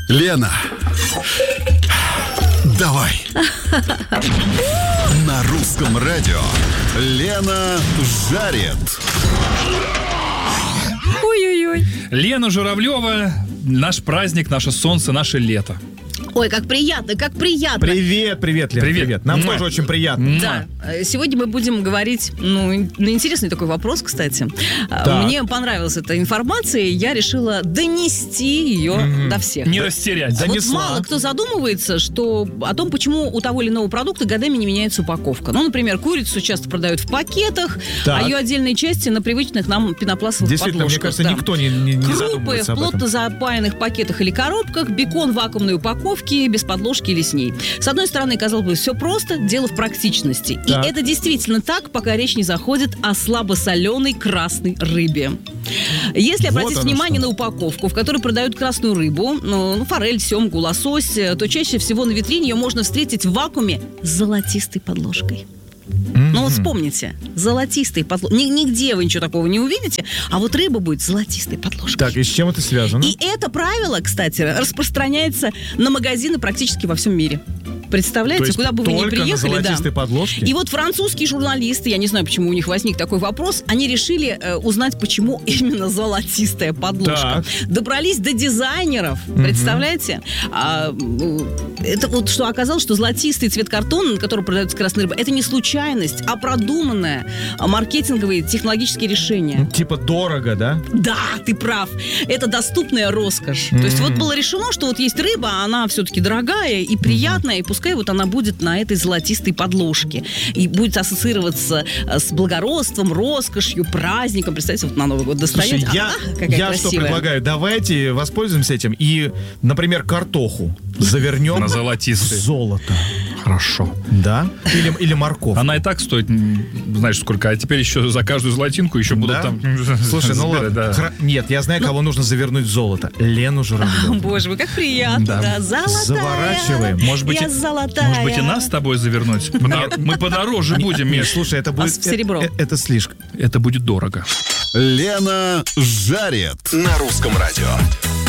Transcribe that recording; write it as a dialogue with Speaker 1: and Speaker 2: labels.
Speaker 1: Лена, давай. На русском радио Лена жарит.
Speaker 2: Ой-ой-ой.
Speaker 3: Лена Журавлева, наш праздник, наше солнце, наше лето.
Speaker 2: Ой, как приятно, как приятно.
Speaker 4: Привет, Лен, привет. Нам тоже очень приятно.
Speaker 2: Да, сегодня мы будем говорить, на интересный такой вопрос, кстати.
Speaker 4: Так.
Speaker 2: Мне понравилась эта информация, и я решила донести ее до всех.
Speaker 3: Не растерять.
Speaker 2: Вот мало кто задумывается, о том, почему у того или иного продукта годами не меняется упаковка. Ну, например, курицу часто продают в пакетах,
Speaker 4: Так.
Speaker 2: а ее отдельные части на привычных нам пенопластовых
Speaker 4: Действительно, мне
Speaker 2: подложках.
Speaker 4: кажется,
Speaker 2: Да.
Speaker 4: никто не
Speaker 2: Крупы в
Speaker 4: задумывается об этом.
Speaker 2: плотно запаянных пакетах или коробках, бекон в вакуумной упаковке, без подложки или с ней. С одной стороны, казалось бы, все просто, дело в практичности.
Speaker 4: Так.
Speaker 2: И это действительно так, пока речь не заходит о слабосоленой красной рыбе. Если
Speaker 4: Вот
Speaker 2: обратить
Speaker 4: оно
Speaker 2: внимание
Speaker 4: что.
Speaker 2: на упаковку, в которой продают красную рыбу, форель, семгу, лосось, то чаще всего на витрине ее можно встретить в вакууме с золотистой подложкой. Ну вот вспомните, золотистые подложки. Нигде вы ничего такого не увидите, а вот рыба будет с золотистой подложкой.
Speaker 4: Так, и с чем это связано?
Speaker 2: И это правило, кстати, распространяется на магазины практически во всем мире. Представляете,
Speaker 4: То есть
Speaker 2: куда бы вы ни
Speaker 4: только
Speaker 2: приехали,
Speaker 4: на золотистой подложке?
Speaker 2: И вот французские журналисты, я не знаю, почему у них возник такой вопрос, они решили узнать, почему именно золотистая подложка.
Speaker 4: Так.
Speaker 2: Добрались до дизайнеров, представляете? Это вот что оказалось, что золотистый цвет картона, на котором продается красная рыба, это не случайность, а продуманное маркетинговые технологические решения.
Speaker 4: Типа дорого, да?
Speaker 2: Да, ты прав. Это доступная роскошь. То есть вот было решено, что вот есть рыба, она все-таки дорогая и приятная, и пускай вот она будет на этой золотистой подложке. И будет ассоциироваться с благородством, роскошью, праздником. Представьте, вот на Новый год достаете.
Speaker 4: Слушай, я что предлагаю? Давайте воспользуемся этим и, например, картоху завернем
Speaker 3: На
Speaker 4: в
Speaker 3: золотистый.
Speaker 4: золото.
Speaker 3: Хорошо.
Speaker 4: Да? Или морковь.
Speaker 3: Она и так стоит, знаешь, сколько. А теперь еще за каждую золотинку еще будут
Speaker 4: Да?
Speaker 3: там...
Speaker 4: Слушай, ну
Speaker 3: собирать,
Speaker 4: ладно.
Speaker 3: да.
Speaker 4: Нет, я знаю, кого нужно завернуть в золото. Лену Журавлеву.
Speaker 2: Боже мой, как приятно,
Speaker 3: Да.
Speaker 2: да. Золотая.
Speaker 4: Заворачиваем.
Speaker 3: Может быть,
Speaker 2: я золотая.
Speaker 3: Может быть, и нас с тобой завернуть? Мы подороже будем,
Speaker 4: Нет,
Speaker 3: Миш.
Speaker 4: слушай, это будет...
Speaker 2: в серебро.
Speaker 4: Это слишком.
Speaker 3: Это будет дорого.
Speaker 1: Лена жарит. На русском радио.